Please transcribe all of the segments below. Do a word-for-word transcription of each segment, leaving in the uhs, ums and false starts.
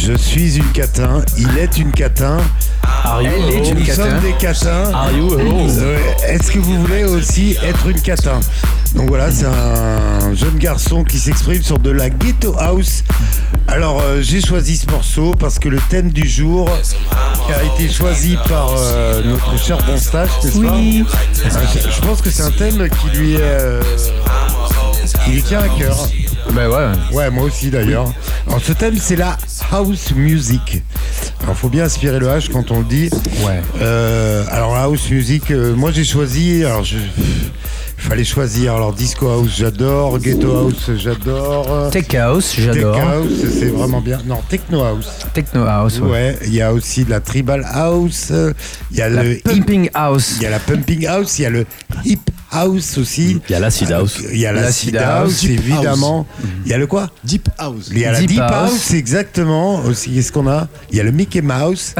Je suis une catin, il est une catin. Are you Elle est une Nous catin. sommes des catins. Are you euh, Est-ce que vous voulez aussi être une catin? Donc voilà, c'est un jeune garçon qui s'exprime sur de la ghetto house. Alors euh, j'ai choisi ce morceau parce que le thème du jour qui a été choisi par euh, notre cher Bonstache, n'est-ce oui. pas? je, je pense que c'est un thème qui lui, est, euh, qui lui tient à cœur. Bah ouais. Ouais, moi aussi d'ailleurs. Alors ce thème, c'est la house music. Alors faut bien aspirer le H quand on le dit. Ouais. Euh, alors la house music, euh, moi j'ai choisi. Alors je, il fallait choisir. Alors disco house, j'adore. Ghetto house, j'adore. Tech house, j'adore. Tech house, c'est vraiment bien. Non, techno house. Techno house. Ouais. Ouais. Il y a aussi de la tribal house. Il y a la le pumping hip, house. Il y a la pumping house. Il y a le hip house aussi. Il y a l'acid house. Il y a l'acid house, évidemment. Il y a le quoi? Deep house. Il y a la Deep deep house. house, exactement. Aussi, qu'est-ce qu'on a? Il y a le Mickey Mouse.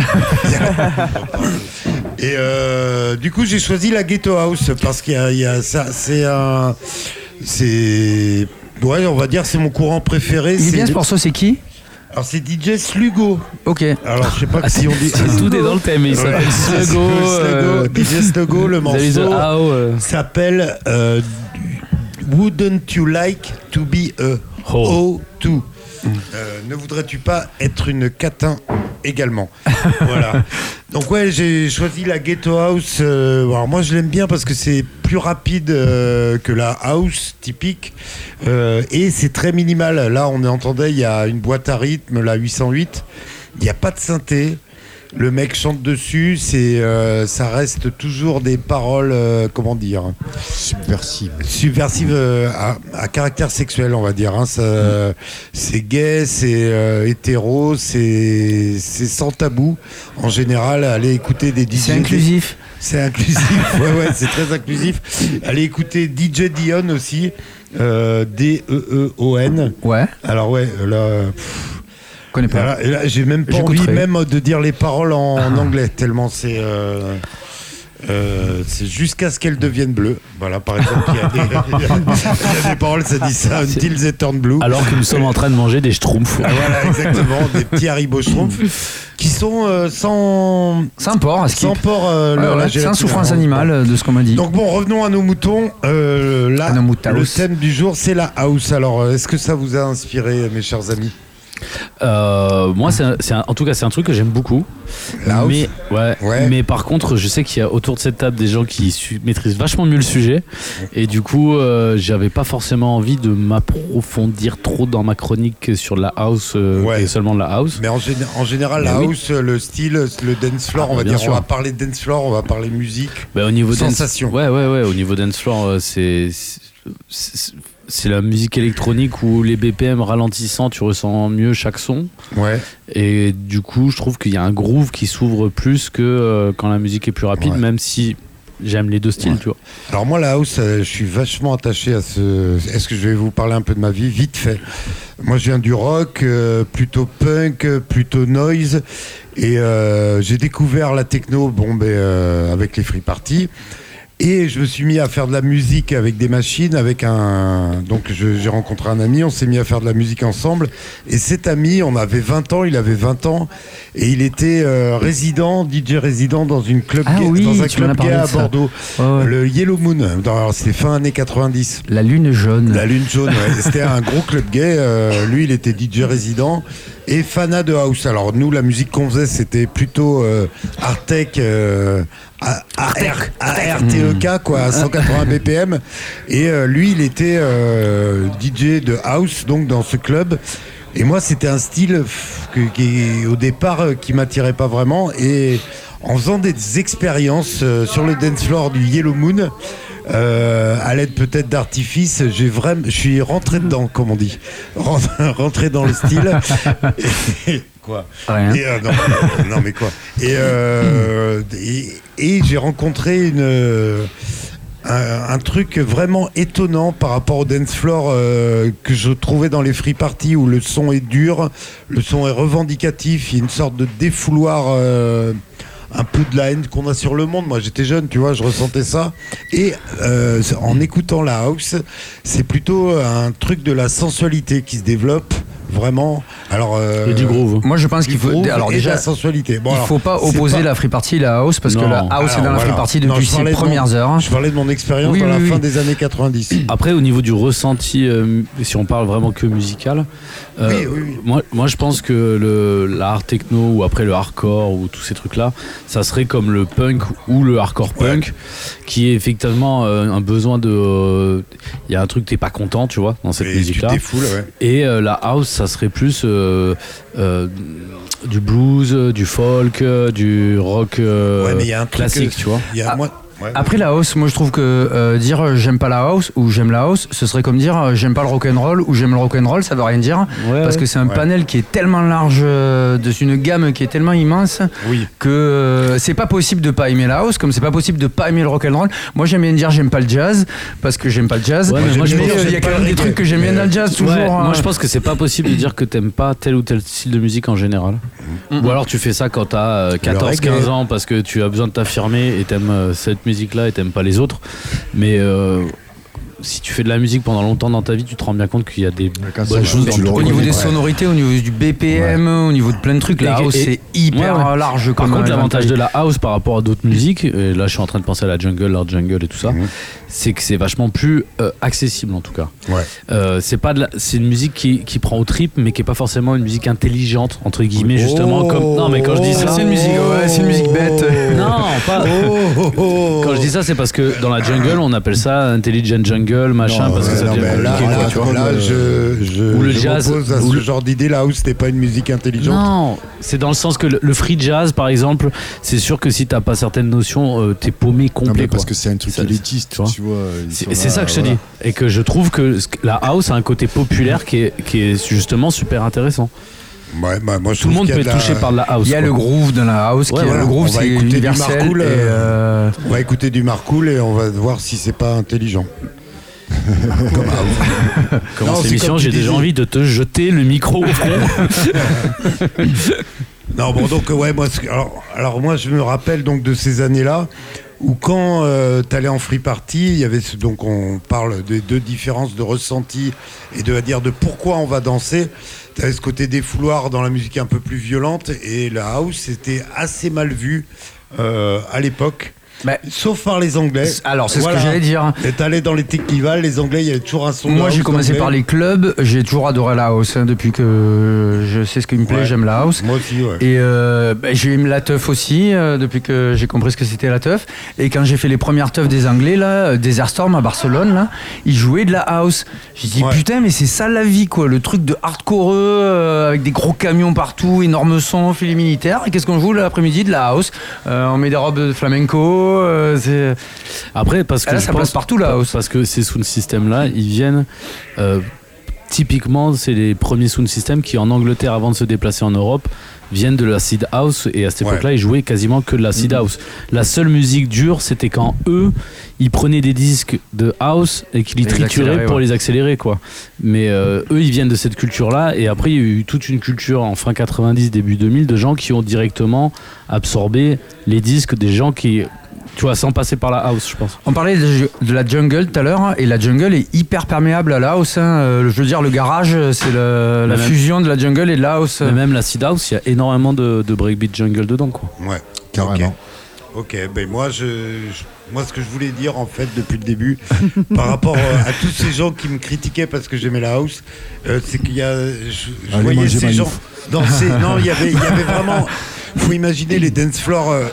Et euh, du coup, j'ai choisi la ghetto house parce qu'il y a, il y a ça. C'est un, c'est, ouais, on va dire, c'est mon courant préféré. Il est c'est bien ce le... morceau, c'est qui? Alors c'est D J Slugo. Ok. Alors je sais pas si on dit. Tout est dans le thème. Il s'appelle Sluggo. euh... D J Slugo. Le morceau euh... s'appelle euh, Wouldn't You Like to Be a Ho To? Euh, ne voudrais-tu pas être une catin également? Voilà. Donc ouais, j'ai choisi la ghetto house. Euh, alors moi je l'aime bien parce que c'est plus rapide euh, que la house typique euh, et c'est très minimal. Là on entendait, il y a une boîte à rythme, la huit cent huit. Il n'y a pas de synthé. Le mec chante dessus, c'est, euh, ça reste toujours des paroles, euh, comment dire, subversives, subversives euh, à, à caractère sexuel, on va dire. Hein. Ça, mmh. C'est gay, c'est euh, hétéro, c'est, c'est sans tabou. En général, allez écouter des D J. C'est inclusif. C'est inclusif, ouais, ouais, c'est très inclusif. Allez écouter D J Dion aussi, euh, D E E O N. Ouais. Alors ouais, là... Pff, je connais pas. Là, là, j'ai même pas envie même de dire les paroles en, ah. en anglais, tellement c'est... Euh, euh, c'est jusqu'à ce qu'elles deviennent bleues. Voilà, par exemple, il y a des, il y a des paroles, ça dit ça, until they turn blue. Alors que nous sommes en train de manger des schtroumpfs. Ah, voilà, exactement, des petits Haribo schtroumpfs qui sont euh, sans... Sans porc, sans porc, euh, ouais, ouais, sans souffrance animale, de ce qu'on m'a dit. Donc bon, revenons à nos moutons. Euh, là, le thème du jour, c'est la house. Alors, est-ce que ça vous a inspiré, mes chers amis? Euh, moi, c'est, un, c'est un, en tout cas, c'est un truc que j'aime beaucoup. La mais, ouais, ouais. mais par contre, je sais qu'il y a autour de cette table des gens qui su- maîtrisent vachement mieux le sujet. Et du coup, euh, j'avais pas forcément envie de m'approfondir trop dans ma chronique sur la house euh, ouais. et seulement la house. Mais en, gé- en général, mais la oui. house, le style, le dance floor, ah, on va dire, sûr. on va parler dance floor, on va parler musique, bah, au niveau sensation. Dance, ouais, ouais, ouais. Au niveau dance floor, c'est, c'est, c'est c'est la musique électronique où les B P M ralentissant, tu ressens mieux chaque son. Ouais. Et du coup, je trouve qu'il y a un groove qui s'ouvre plus que euh, quand la musique est plus rapide, ouais. même si j'aime les deux styles, ouais. tu vois. Alors moi, la house, euh, je suis vachement attaché à ce... Est-ce que je vais vous parler un peu de ma vie? Vite fait. Moi, je viens du rock, euh, plutôt punk, plutôt noise. Et euh, j'ai découvert la techno bon, ben, euh, avec les free parties. Et je me suis mis à faire de la musique avec des machines, avec un... Donc je, j'ai rencontré un ami, on s'est mis à faire de la musique ensemble. Et cet ami, on avait vingt ans, il avait vingt ans, et il était euh, résident, D J résident dans, une club ah gay, oui, dans un club gay à Bordeaux. Ouais, ouais. Le Yellow Moon, alors, c'était fin années quatre-vingt-dix. La Lune jaune. La Lune jaune, ouais. C'était un gros club gay. Euh, lui, il était D J résident et fanat de house. Alors nous, la musique qu'on faisait, c'était plutôt euh, art tech, euh, A R T E K, quoi, à cent quatre-vingts B P M. Et euh, lui, il était euh, D J de house, donc dans ce club. Et moi, c'était un style que, qui, au départ, euh, qui m'attirait pas vraiment. Et en faisant des expériences euh, sur le dance floor du Yellow Moon, Euh, à l'aide peut-être d'artifice, j'ai vraiment, je suis rentré dedans, comme on dit, rentré dans le style. Et, quoi Rien. Et, euh, non, non, mais quoi Et, euh, et, et j'ai rencontré une, un, un truc vraiment étonnant par rapport au dance floor euh, que je trouvais dans les free parties où le son est dur, le son est revendicatif, il y a une sorte de défouloir. Euh, un peu de la haine qu'on a sur le monde. Moi, j'étais jeune, tu vois, je ressentais ça. Et euh, en écoutant la house, c'est plutôt un truc de la sensualité qui se développe, vraiment. Alors, euh, Et du groove. Moi, je pense du qu'il faut. groove Alors et déjà, de la sensualité. Bon, il alors, faut pas c'est opposer pas- la free party et la house parce que Non. la house Alors, est dans la voilà. free party Non, depuis je ses parlais de mon- premières heures. Je parlais de mon expérience Oui, dans oui, la oui. fin des années quatre-vingt-dix. Après, au niveau du ressenti, euh, si on parle vraiment que musical, euh, Oui, oui, oui. Moi, moi je pense que le, la hard techno ou après le hardcore ou tous ces trucs-là, ça serait comme le punk ou le hardcore punk, qui est effectivement euh, un besoin de. Il euh, y a un truc, t'es pas content, tu vois, dans cette Et musique-là. tu te défoules, ouais. Et euh, la house, ça serait plus euh, euh, du blues, du folk, euh, du rock euh, Ouais, mais il y a un truc classique, que- tu vois. Il y a Ah, moi- ouais. Après la house, moi je trouve que euh, dire euh, j'aime pas la house ou j'aime la house, ce serait comme dire euh, j'aime pas le rock'n'roll ou j'aime le rock'n'roll, ça veut rien dire parce que c'est un Ouais. panel qui est tellement large, euh, de une gamme qui est tellement immense Oui. que euh, c'est pas possible de pas aimer la house comme c'est pas possible de pas aimer le rock'n'roll. Moi j'aime bien dire j'aime pas le jazz parce que j'aime pas le jazz. Ouais, mais moi, je mais pense euh, que il y a j'aime quand pas même le des reggae. trucs que j'aime bien Mais- dans le jazz toujours. Ouais, hein. moi je pense que c'est pas possible de dire que t'aimes pas tel ou tel style de musique en général. Mhm. Ou alors tu fais ça quand t'as euh, quatorze quinze ans parce que tu as besoin de t'affirmer et t'aimes euh, cette musique là et t'aimes pas les autres. Mais euh, si tu fais de la musique pendant longtemps dans ta vie, tu te rends bien compte qu'il y a des un bonnes seul, choses tu dans le le Au truc. niveau reconnais, des ouais. sonorités, au niveau du B P M, au niveau de plein de trucs, la Et- house et- c'est hyper Ouais, ouais. large Par comme contre, euh, l'avantage éventail. de la house par rapport à d'autres musiques, et là je suis en train de penser à la jungle, l'art jungle et tout ça, Mhm. c'est que c'est vachement plus euh, accessible en tout cas. Ouais. Euh, c'est pas de la- c'est une musique qui, qui prend au trip, mais qui est pas forcément une musique intelligente entre guillemets justement Oh. comme. Non mais quand je dis ça, C'est une musique, ouais, c'est une musique bête. non pas. Oh, oh, oh. Quand je dis ça, c'est parce que dans la jungle, on appelle ça intelligent jungle, machin, Non, parce que Ouais, ça non, devient mais là, compliqué, là, quoi, tu vois. là, je, je, Ou le je jazz, m'oppose à ou ce le- genre d'idée là où c'était pas une musique intelligente. Non, c'est dans le sens que le, le free jazz, par exemple, c'est sûr que si t'as pas certaines notions, euh, t'es paumé Non, complet. mais parce quoi. que c'est un truc Ça- élitiste, tu vois. tu vois. ils C'est sont c'est là, ça que je te voilà. dis. Et que je trouve que ce- la house a un côté populaire qui est, qui est justement super intéressant. Ouais, bah, moi, je Tout le trouve monde qu'il y peut a de être la- touché par de la house. Il y a quoi. le groove dans la house, qui Ouais, est- voilà. le groove On va c'est écouter du universel. Marcool, et, euh, euh, On va écouter du Marcool et on va voir si c'est pas intelligent. Comment Non, c'est c'est l'émission, comme tu j'ai déjà disais. envie de te jeter le micro au front. Non, bon, donc, ouais, moi, ce- alors, alors, moi, je me rappelle donc de ces années-là où quand euh, t'allais en free party, il y avait ce, donc on parle des deux différences de ressenti et de à dire de pourquoi on va danser. T'avais ce côté défouloir dans la musique un peu plus violente et la house c'était assez mal vu euh, à l'époque. Bah, Sauf par les Anglais. alors c'est Voilà. ce que j'allais dire. Et t'allais dans les technivals, les Anglais, il y avait toujours un son. de Moi j'ai house commencé anglais. par les clubs, j'ai toujours adoré la house hein, depuis que je sais ce qui me plaît, Ouais. j'aime la house. Moi aussi, ouais. Et euh, bah, j'ai aimé la teuf aussi euh, depuis que j'ai compris ce que c'était la teuf. Et quand j'ai fait les premières teufs des Anglais là, euh, Desert Storm à Barcelone là, ils jouaient de la house. J'ai dit Ouais. putain mais c'est ça la vie quoi, le truc de hardcore euh, avec des gros camions partout, énorme son, filet militaire. Et qu'est-ce qu'on joue l'après-midi? De la house. Euh, on met des robes de flamenco. euh, c'est... Après, parce que Ah, là, je ça pense- place partout la house. Parce que ces sound systems là, ils viennent euh, typiquement, c'est les premiers sound systems qui en Angleterre, avant de se déplacer en Europe, viennent de l'acid house, et à cette Ouais. époque-là, ils jouaient quasiment que de l'acid Mm-hmm. house. La seule musique dure, c'était quand eux, ils prenaient des disques de house et qu'ils les Et les trituraient accéléraient, pour ouais. les accélérer, quoi. Mais euh, eux, ils viennent de cette culture-là, et après, il y a eu toute une culture en fin quatre-vingt-dix, début deux mille, de gens qui ont directement absorbé les disques des gens qui, tu vois, sans passer par la house, je pense. On parlait de, de la jungle tout à l'heure et la jungle est hyper perméable à la house. hein. Euh, je veux dire, le garage, c'est le- la Mais même- fusion de la jungle et de la house. Mais même l'acid house, il y a énormément de, de breakbeat jungle dedans, quoi. Ouais. Carrément. Ok, ben moi, je, je- moi, ce que je voulais dire, en fait, depuis le début, par rapport euh, à tous ces gens qui me critiquaient parce que j'aimais la house, euh, c'est qu'il y a. Je, je Allez, voyais mangez ces ma gens nouf. danser. Non, il y avait, il y avait vraiment. Faut imaginer les dance floors euh,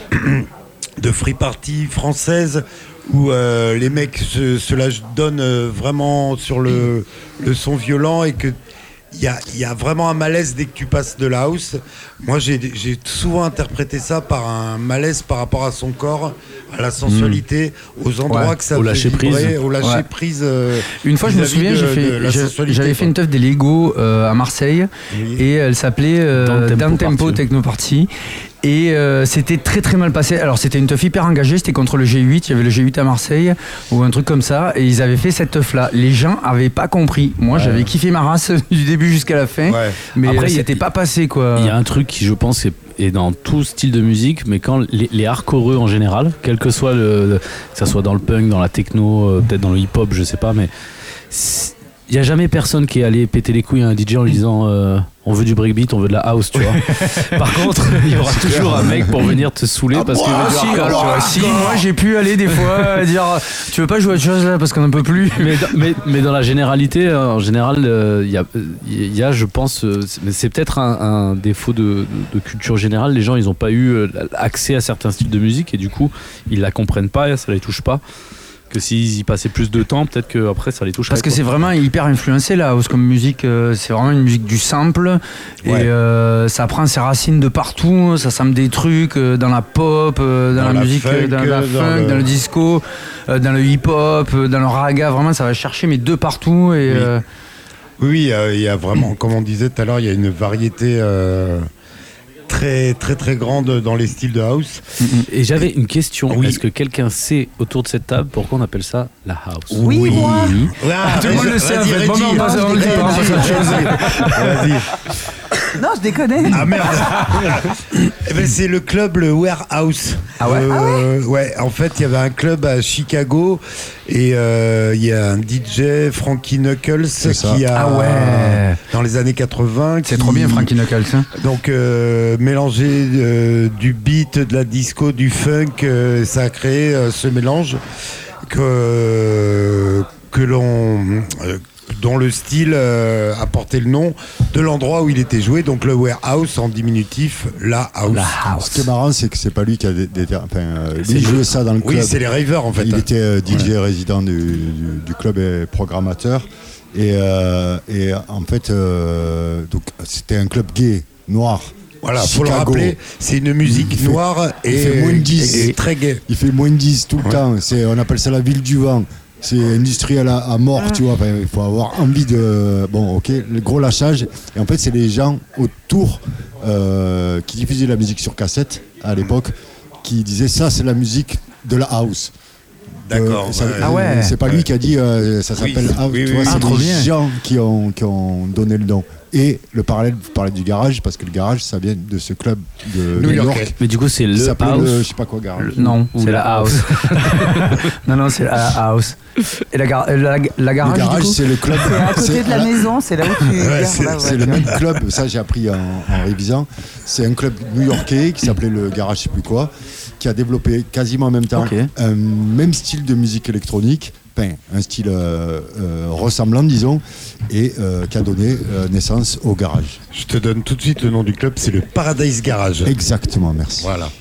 de free party françaises où euh, les mecs se, se la donnent euh, vraiment sur le, le son violent et que. Il y a, il y a vraiment un malaise dès que tu passes de la house. Moi, j'ai j'ai souvent interprété ça par un malaise par rapport à son corps, à la sensualité, aux endroits Ouais, que ça au fait lâcher prise. vibrer, au lâcher Ouais. prise. euh, Une fois, je me vis-à-vis souviens, de- j'ai de fait, la j'ai- sensualité, j'avais quoi. fait une teuf des Lego euh, à Marseille Oui. et elle s'appelait euh, Down Tempo Down Tempo Party. Techno Party. Et euh, c'était très très mal passé. Alors c'était une teuf hyper engagée, c'était contre le G huit, il y avait le G huit à Marseille ou un truc comme ça. Et ils avaient fait cette teuf là. Les gens avaient pas compris. Moi Ouais. j'avais kiffé ma race du début jusqu'à la fin. Ouais. Mais Après, euh, il y a- c'était pas passé quoi. Il y a un truc qui, je pense, est, est dans tout style de musique, mais quand les, les hardcoreux en général, quel que soit le, le- que ça soit dans le punk, dans la techno, euh, peut-être dans le hip-hop, je sais pas, mais c'est- il y a jamais personne qui est allé péter les couilles à un D J en lui disant euh, on veut du breakbeat, on veut de la house, tu vois. Par contre, il y aura toujours un mec pour venir te saouler ah, parce bon, qu'il veut si, du hardcore, alors, tu vois. si, moi j'ai pu aller des fois dire tu veux pas jouer à autre chose là parce qu'on n'en peut plus. Mais, dans- mais, mais dans la généralité, euh, en général, il euh, y, a, il y a, je pense, euh, c'est- mais c'est peut-être un, un défaut de, de, de culture générale. Les gens, ils n'ont pas eu euh, accès à certains styles de musique et du coup, ils la comprennent pas et ça les touche pas. Que s'ils y passaient plus de temps, peut-être qu'après ça les toucherait. Parce que quoi. c'est vraiment hyper influencé la house comme musique, euh, c'est vraiment une musique du sample et Ouais. euh, ça prend ses racines de partout, ça sample des trucs euh, dans la pop, euh, dans, Dans la, la musique, funk, euh, dans la dans funk, le- dans le disco, euh, dans le hip-hop, euh, dans le raga, vraiment ça va chercher mais de partout et Oui. euh, Oui, oui, il y a- il y a vraiment, comme on disait tout à l'heure, il y a une variété euh, très très très grande dans les styles de house. Et j'avais une question. Oui. Est-ce que quelqu'un sait autour de cette table pourquoi on appelle ça la house? Oui, moi. Ah, tout le monde le sait, en vas-y, fait. Bon, Reggie, mais on passe- on le dit pas, on passe à autre chose. Vas-y. Non, je déconne. Ah merde. Eh ben, c'est le club, le Warehouse. Ah ouais Euh, ouais, en fait, il y avait un club à Chicago et euh, il y a un D J, Frankie Knuckles, C'est ça. qui a, Ah ouais. dans les années quatre-vingts. C'est qui- trop bien Frankie Knuckles. Hein. Donc, euh, mélanger euh, du beat, de la disco, du funk, euh, ça a créé euh, ce mélange que, que l'on. euh, dont le style euh, a porté le nom de l'endroit où il était joué, donc le Warehouse en diminutif, la house. Ce qui est marrant, c'est que c'est pas lui qui a dé- dé- enfin, euh, lui, C'est il lui. jouait ça dans le club. Oui, c'est les ravers en fait. Il était euh, D J résident du, du- du club et programmateur. Et, euh, et en fait, euh, donc, c'était un club gay, noir. Voilà, faut le Chicago. rappeler, c'est une musique Il fait- noire il et, fait moins de dix. et- et très gay. Il fait moins de dix tout le Ouais. temps. C'est, on appelle ça la ville du vent. C'est industriel à, à mort, tu vois. Enfin, il faut avoir envie de. Bon, ok, le gros lâchage. Et en fait, c'est les gens autour euh, qui diffusaient la musique sur cassette à l'époque qui disaient ça, c'est la musique de la house. D'accord. Euh, ça- ouais. Ah ouais. C'est pas lui Ouais. qui a dit euh, ça Oui, s'appelle house. oui, tu oui, vois, oui. c'est Ah, trop les bien. gens qui ont, qui ont donné le nom. Et le parallèle, vous parlez du garage, parce que le garage, ça vient de ce club de New New Yorkais. York. Mais du coup, c'est Qui le s'appelait house. le, je sais pas quoi, garage. Le- Non, Ou c'est la la house. non, non, c'est la house. Et la, gar- la, la Le garage, garage, du coup c'est le club. C'est à côté c'est de la la- maison, c'est là où tu Ouais, gardes c'est- la C'est le voiture. même club, ça j'ai appris en, en révisant. C'est un club new-yorkais qui s'appelait le Garage, je sais plus quoi, qui a développé quasiment en même temps Ok. un même style de musique électronique, enfin, un style euh, euh, ressemblant, disons, et euh, qui a donné euh, naissance au Garage. Je te donne tout de suite le nom du club, c'est le Paradise Garage. Exactement, merci. Voilà.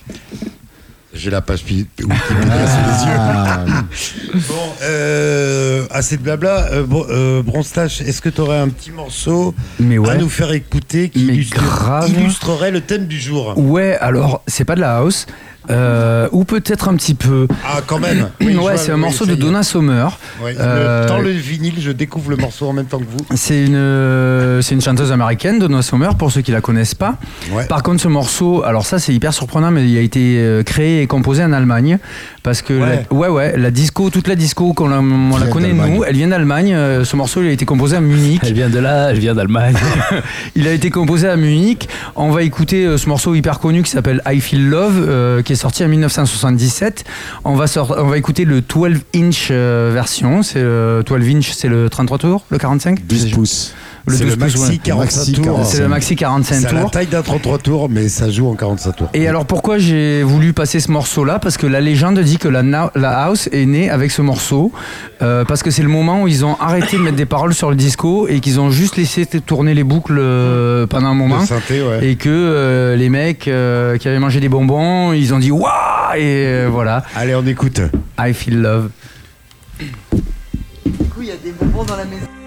J'ai la page pi- Wikipédia sous les yeux. Ah, Bon, euh, assez de blabla. Euh, bon, euh, Bronstache, est-ce que tu aurais un petit morceau Mais ouais. à nous faire écouter qui Mais illustre- grave. illustrerait le thème du jour? Ouais, alors, c'est pas de la house. Euh, ou peut-être un petit peu. Ah, quand même. Oui, je ouais, vois, c'est un oui, morceau ça de y est. Donna Summer. Ouais, le- Euh, Dans le vinyle, je découvre le morceau en même temps que vous. C'est une, euh, c'est une chanteuse américaine, Donna Summer, pour ceux qui la connaissent pas. Ouais. Par contre, ce morceau, alors ça c'est hyper surprenant, mais il a été euh, créé et composé en Allemagne. Parce que, Ouais. la, ouais, ouais, la disco, toute la disco, qu'on la- on la Vient connaît d'Allemagne. nous, elle vient d'Allemagne. Euh, Ce morceau, il a été composé à Munich. Elle vient de là, elle vient d'Allemagne. Il a été composé à Munich. On va écouter euh, ce morceau hyper connu qui s'appelle I Feel Love, euh, qui est sorti en dix-neuf cent soixante-dix-sept. On va, sort- on va écouter le douze inch euh, version. C'est le douze inch, c'est le trente-trois tours, le quarante-cinq douze pouces. C'est le douze pouces, maxi ouais. quarante-cinq Maxi tours. quarante-cinq. C'est le maxi quarante-cinq C'est à la tours. taille d'un trente-trois tours, mais ça joue en quarante-cinq tours. Et alors pourquoi j'ai voulu passer ce morceau-là? Parce que la légende dit que la, na- la house est née avec ce morceau, euh, parce que c'est le moment où ils ont arrêté de mettre des paroles sur le disco et qu'ils ont juste laissé t- tourner les boucles euh, pendant un moment. Le synthé, ouais. Et que euh, les mecs euh, qui avaient mangé des bonbons, ils ont dit waouh, et euh, voilà. Allez, on écoute. I Feel Love. Du coup, il y a des bonbons dans la maison.